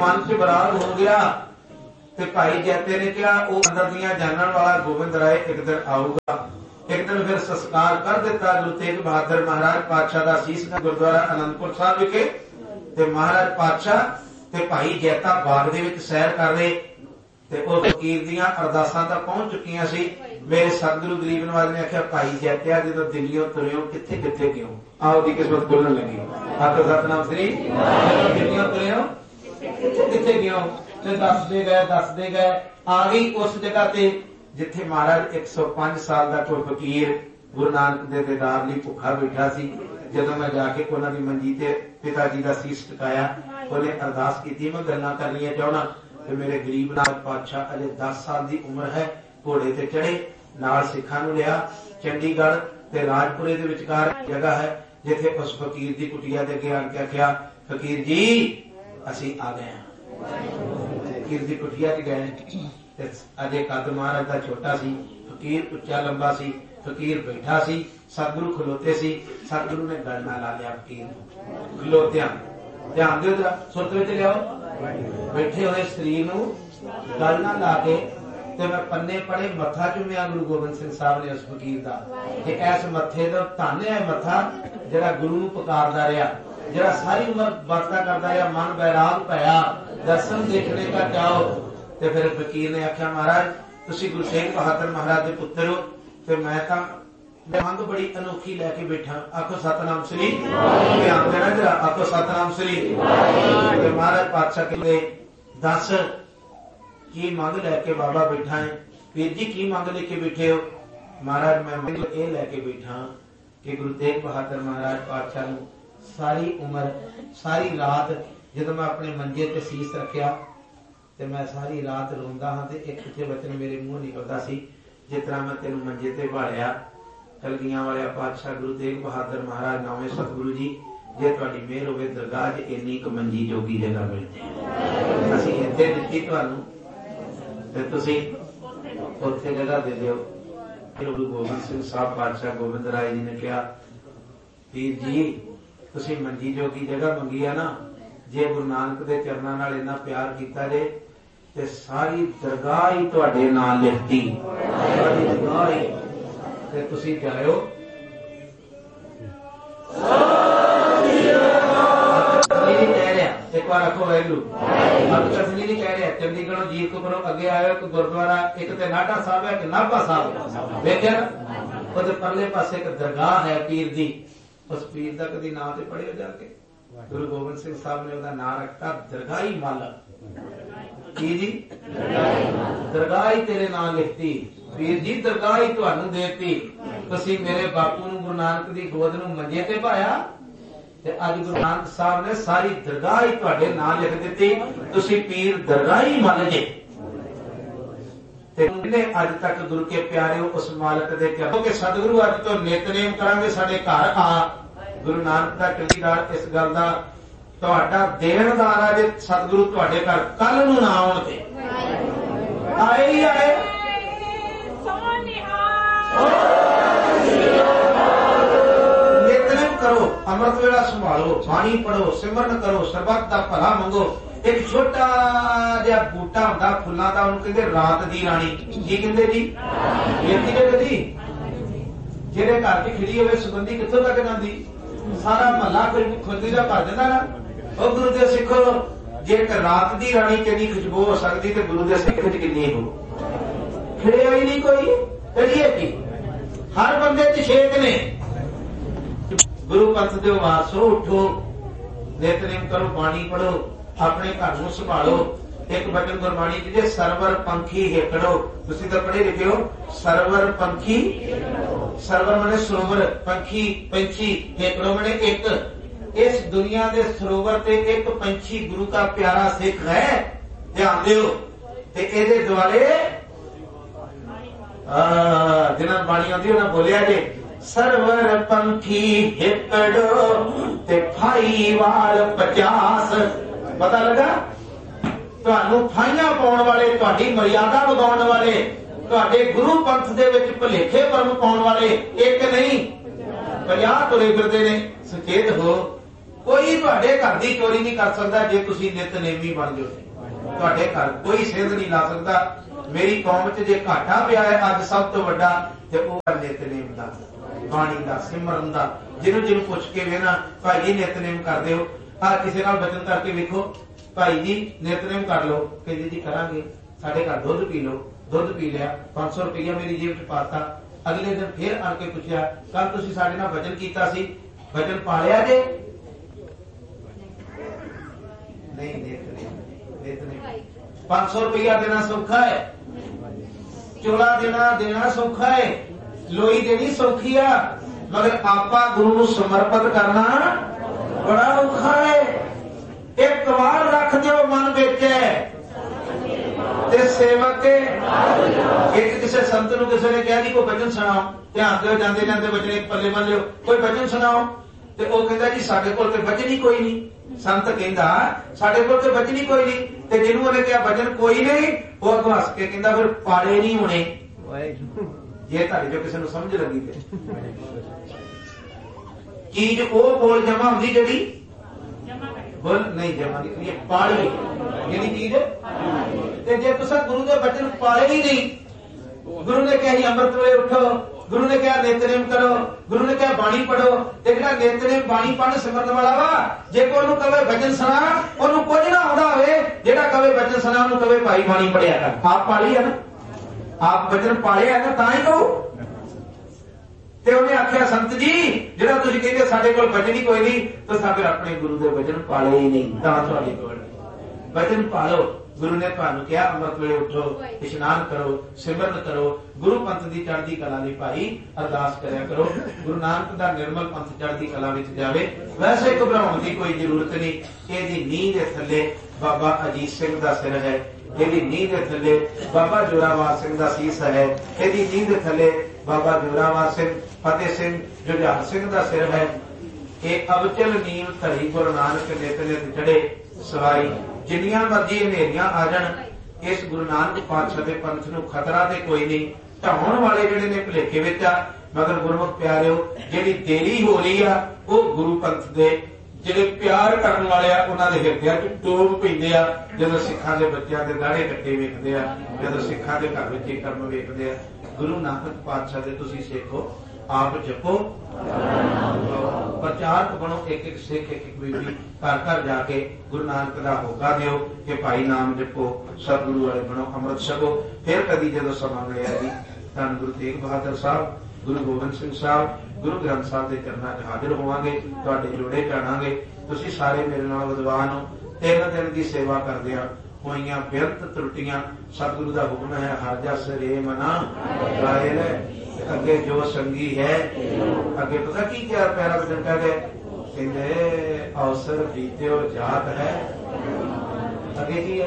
मन च बराग हो गया ते भाई जैते ने कहा वो अंदर दियां जानन वाला गोबिंद राय एक दिन आऊगा। एक दिन फिर संस्कार कर दिता गुरु तेग बहादुर महाराज पातशाह का शीश गुरुद्वारा आनंदपुर साहब विखे ते महाराज पातशाह ते भाई जैता बाग दे विच सैर कर रहे ते उस फकीर दियां अरदासां तां पहुंच चुकियां सी। मेरे सतगुरु गरीब नवाज ने आख्या भाई जैत्या जो दिल्लियों तुरियो किथे किथे क्यों आओ दी किस्मत खुलण लगी। आखो सतनाम श्री दिल्लियों तुरियो किथे किथे क्यों ते दसदे गए आ गई उस जगह ते जिथे महाराज 105 साल का कोई फकीर गुरु नानक दे दीदार लई भुखा बैठा सी। जदों मैं जाके उन्हां दी मंजी ते पिता जी का शीश टिकाया उन्हें अरदास की मैं गल्लां करनियां चाहना ते मेरे गरीब नाथ पातशाह अजे 10 साल की उम्र है घोड़े ते चढ़े नाल सिखां नूं लिया चंडीगढ़ ते राजपुरे दे विचकार जगह है जिथे उस फकीर की कुटिया दे अगे आके आख्या फकीर जी असीं आ गए हैं। फकीर की कुटिया च गए अजे कद महाराज का छोटा सी फकीर उच्चा लंबा सी फकीर बैठा सी सतगुरु खलोते सी सतगुरु ने गल ना ला लिया फकीर खलोत्या ध्यान दो जरा सुरत विच लियाओ बैठे हुए शरीर नूं गल ना ला के ते मैं पन्ने पढ़े मत्था चुमिया गुरु गोबिंद सिंह साहब ने उस फकीर का कि इस मत्थे दा धन है मत्था जिहड़ा गुरु नूं पुकारदा रहा जिहड़ा सारी उम्र बातां करदा रहा मन बैराग पाया दर्शन देखने का चाहो। ते फिर फकीर ने आख्या महाराज तुसीं गुरु तेग बहादुर महाराज दे पुत्तर हो ते मैं तां मंग बड़ी अनोखी लैके बैठा। आखो सतनाम श्री ध्यान देना जरा आखो सतनाम श्री। महाराज पातशाह कहंदे दस की मंग लैके बाबा बैठा है। वीर जी की मंग लेके बैठे हो? महाराज मैं मंग ये लैके बैठा कि गुरु तेग बहादुर महाराज पातशाह नूं सारी उम्र सारी रात जदों मैं अपने मंजे ते शीश रखिया ते मैं सारी रात रोंदा हाँ ते एक पिछे वचन मेरे मुंह निकलदा सी जिस तरह मैं तेनों मंजे ते भालिया कलगियां वाले पातशाह गुरु तेग बहादुर महाराज नौवें सतगुरु जी जे तुहाडी मेहर होवे दरगाह च इन्नी क मंजी जोगी जगह मिल जाए असीं इत्थे दित्ती तुहानूं ते तुसीं उत्थे जगह दे दिओ। गुरु गोबिंद सिंह साहब पातशाह गोबिंद राय जी ने कहा वीर जी तुसीं मंजी जोगी जगह मंगी है ना जे गुरु नानक दे चरनां नाल इन्ना प्यार कीता जे ते सारी दरगाह ही तुहाडे नाल लिखती सारी दरगाह ही ते तुसीं जाओ एक बार आखो वाहिगुरू अब कसनी नहीं कह रहा चंडीगढ़ जीरकपुरों अगे आयो एक गुरुद्वारा एक ते नाटा साहब है एक नाभा साहब वेख्या उहदे परले पासे एक दरगाह है पीर दी उस पीर दा कदी नाम ते पढ़ियो जाके गुरु गोबिंद सिंह साहब ने उसका नाम रखता दरगाही मालक की जी दरगाह ही तेरे नाम लिखती वीर जी दरगाह ही तुहानू देती तुसीं मेरे बापू नूं गुरु नानक दी गोद नूं मंजे ते पाया ते अज गुरु नानक साहब ने सारी दरगाह ही तुहाडे नाम लिख दित्ती तुसीं पीर दरगाह ही मान जे ते अज तक गुरु के प्यारे उस मालक दे चरणों के सतगुरु अज तो नितनेम करांगे साडे घर आ गुरु नानक दा चौकीदार इस गल दा तुहाडा देणदार आ जे सतगुरु तुहाडे घर कल नूं ना आउण ते आए ही आए नितनेम करो अमृत वेला संभालो बाणी पढ़ो सिमरन करो सरबत दा भला मंगो। एक छोटा जिहा बूटा हुंदा फुल्लां दा उहनूं कहंदे रात दी राणी की कहंदे जी बेनती ने कदी जेड़े घर च खिड़ी होवे सुगंधी कित्थों तक जांदी सारा महला कोई खुदी दा भर दिंदा ना। ओ गुरु दे सिखो जे एक रात दी राणी किन्नी खुशबू हो सकदी ते गुरु दे सिख च किन्नी हो खिड़े ही नहीं कोई करिए की हर बंदे च छेक ने। गुरु पंथ दे वारसो उठो नितनेम करो बाणी पढ़ो अपने घर नूं संभालो। एक वचन गुरबाणी जी सरवर पंखी हेकड़ो तुसीं तां पढ़े लिखे हो सरवर पंखी सरवर माने सरोवर पंखी पंछी हेकड़ो माने एक इस दुनिया दे सरोवर ते एक पंछी गुरु का प्यारा सिख है ध्यान दिओ ते इहदे दुआले जिन्हां बाणी आउंदी उन्हां बोलिया जे सरवर पंखी हेकड़ो ते भाई वाल 50 पता लगा तुहानू फाइयां पाउण वाले तुहाडी मर्यादा वधाउण वाले तुहाडे गुरु पंथ दे विच भुलेखे भरम पाउण वाले एक नहीं 50 तुरे फिरदे ने। सुचेत हो कोई तुहाडे घर दी चोरी नहीं कर सकता जे तुसीं नितनेमी बन जाओ। तुहाडे घर कोई सेंध नहीं ला सकता। मेरी कौम च जे घाटा पिया है अज सब तो वड्डा ते ओह नितनेम दा, बाणी दा, सिमरन दा। जिन्हों जिन्हों पुछ के वेना भाई जी नितनेम करदे हो, किसी नाल वचन करके वेखो भाई जी नितनेम कर लो, कहंदे जी करांगे। साडे घर दुध पी लो, दुध पी लिया, 500 रुपया मेरी जेब च पाता। अगले दिन फिर आके पूछया कल तुसीं साडे नाल वचन कीता सी, वचन पालिया जे? नहीं, नितनेम 500 रुपया देना सौखा है, चोला देना सौखा है, लोई देनी सौखी है, मगर आपा गुरु नूं समर्पित करना बड़ा औखा है। एक बार रख दो मन विच ते सेवक के। एक किसी संत नूं किसी ने कहा जी कोई वचन सुनाओ, ध्यान दो जाते जाते वचन एक पल्ले बन लो, कोई वचन सुनाओ। ते ओह कहंदा जी साडे कोल ते वचन ही कोई नहीं। संत कहंदा साडे कोल ते वचन ही कोई नहीं। ते जिन्हों उहने कहा वचन कोई नहीं, वो अगों हस के कहंदा फिर पाड़े नहीं होने। जे तुहाडे जो किसी नूं समझ लगी ते चीज ओह कोल जमा होंदी जिहड़ी बोल नहीं जमा नहीं पाली जिहड़ी चीज। ते जे तुसां गुरु दे वचन पाले ही नहीं, गुरु ने कहा अमृत वेले उठो, गुरु ने कहा नितनेम करो, गुरु ने कहा बाणी पढ़ो, ते जिहड़ा नितनेम बाणी पढ़ सिमरन वाला वा, जे कोई ओनूं कहे वचन सुना ओनूं कुछ ना आउंदा होवे, जिहड़ा कहे वचन सुना ओनूं कहे भाई बाणी पढ़िया कर। आप पाली है ना, आप वचन पालिया है ना, तां ही कहो। ते उन्हें आख्या संत जी जिहड़ा तुसीं कहंदे साडे कोल वचन ही कोई नहीं, तुसां फिर अपने गुरु दे वचन पाले ही नहीं, तां तुहाडे कोल वचन पालो। गुरु ने तुहानूं कहा अमृत वेले उठो, इशनान करो, सिमरन करो, गुरु पंथ दी चढ़दी कला दी भाई अरदास करया करो, गुरु नानक दा निर्मल पंथ चढ़दी कला विच जावे। वैसे घबराउण दी कोई जरूरत नहीं। इहदी नींह दे थल्ले बाबा अजीत सिंह दा सिर है, इहदी नींह दे थल्ले बाबा जोरावर सिंह दा सीस है, इहदी नींह दे थल्ले बाबा जोरावर सिंह फतेह सिंह जुझार सिंह दा सिर है। ये अवचल नीम धरी गुरु नानक नित नित चढ़े सवारी। जिन्नियां मर्जी हनेरियां आ जाण, इस गुरु नानक पातशाह दे पंथ नूं खतरा ते कोई नहीं। ढाउण वाले जिहड़े ने भुलेखे विच आ, मगर गुरमुख प्यारिओ जिहड़ी देरी हो रही आ ओह गुरु पंथ दे जिहड़े प्यार करन वाले आ उन्हां दे हिरदिआं च डोब पैंदे आ। जदों सिखां दे बच्चिआं दे दाढ़े कट्टे वेखदे आ, जदों सिखां दे घर विच ये कर्म वेखदे आ। गुरु नानक पातशाह दे तुसीं सिखो, आप जपो, प्रचारक बनो, एक एक सिख एक एक बीबी घर घर जाके गुरु नानक का होगा दिओ कि भाई नाम जपो, सतगुरु वाले बनो, अमृत छको। फिर कदी जदों समा मिलिआ जी धन गुरु तेग बहादुर साहब, गुरु गोबिंद सिंह साहब, गुरु ग्रंथ साहब के चरणों च हाजिर होवांगे, तुहाडे जोड़े चाणांगे। तुसीं सारे मेरे नाल विद्वान हो। 3 दिन की सेवा करदिआं होईयां बेअंत त्रुटियां सतगुरु का हुक्म है हर जस रे मना गाए रे। अगे जो संगी है, अगे पता की क्या पैरा वचन कह गए, कहते अवसर बीत्यो जात है। अगे की है,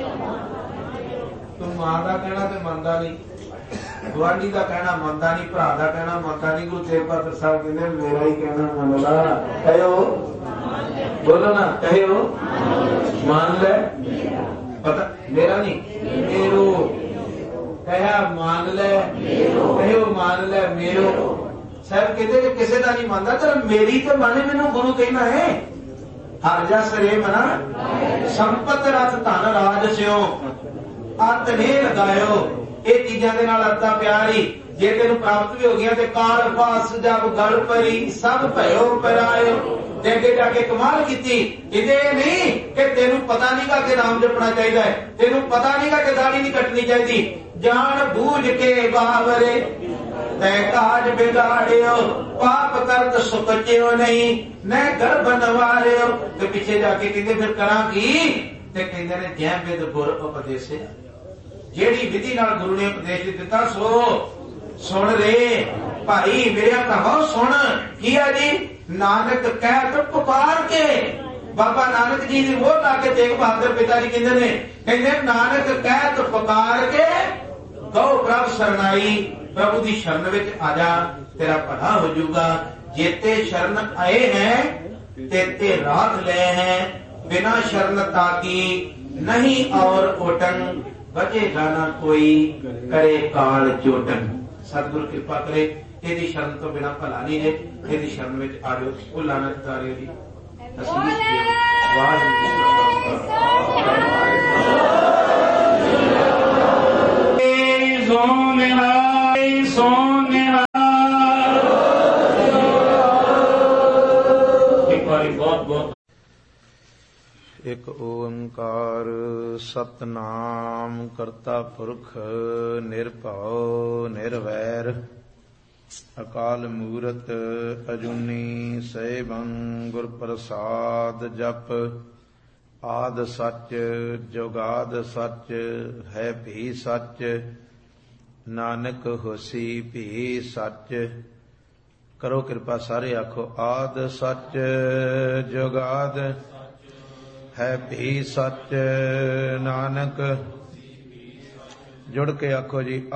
तू मां का कहना तो मनता नहीं, गुआढ़ी का कहना मनता नहीं, भरा का कहना मनता नहीं। गुरु तेग बहादुर साहब कहते मेरा ही कहना मन ला, कहो बोलो ना, कहो मान ले। पता मेरा नहीं मेरो, कहा मान ले, कहो मान ले मेरो। साहब कहते कि किसी का नहीं मानता, चल मेरी तो माने मैनू गुरु कहना है। हर जस रे मना संपत रथ धन राज स्यो अत ने लगायो। ये चीजा के नाल अद्धा प्यार ही जे तेन प्राप्त भी हो गया तो काल पास जब गल परी सब भयो परायो। अगे जाके कमाल की नहीं कि तेन पता नहीं का नाम जपना चाहिए, तेन पता नहीं का दाढ़ी नहीं कटनी चाहिए। जान बूझ के बावरे तय काज बिगाड़ियो, पाप करत सुकचियो नहीं न गर्भ नवारियो। तो पीछे जाके कहते फिर करा की, कहते ने जै विद गुर उपदेश, जेड़ी विधि नाल गुरु ने उपदेश दिता सो सुन रे भाई मेरा कहो सुन। किया जी नानक कह तो पुकार के, बाबा नानक जी ने वो लाके तेग बहादुर पिता जी कहते नानक कह तो पुकार के गौ प्रभ शरणाई। प्रभु की शरण विच आ जा, तेरा भला हो जाऊगा। जेते शरण आए हैं तेते राख ले हैं, बिना शरणता की नहीं और ओटन, बचेगा ना कोई करे काल चोटन। सतगुरु कृपा करे, यदि शरण तो बिना भला नहीं है, यदि शरण में आ जाओ। वो लाना तारियो जी ਅਸੀਂ ਵੀ ਵਾਹਿਗੁਰੂ ਜੀ ਕਾ ਇਕ ਓੰਕਾਰ ਸਤਨਾਮ ਕਰਤਾ ਪੁਰਖ ਨਿਰਭਉ ਨਿਰਵੈਰ ਅਕਾਲ ਮੂਰਤ ਅਜੂਨੀ ਸੈਭੰ ਗੁਰ ਪ੍ਰਸਾਦ ਜਪ ਆਦ ਸੱਚ ਜੁਗਾਦ ਸੱਚ ਹੈ ਭੀ ਸੱਚ ਨਾਨਕ ਹੋਸੀ ਭੀ ਸੱਚ। ਕਰੋ ਕਿਰਪਾ ਸਾਰੇ ਆਖੋ ਆਦ ਸੱਚ ਜੁਗਾਦ ਹੈ ਭੀ ਸੱਚ ਨਾਨਕ। ਜੁੜ ਕੇ ਆਖੋ ਜੀ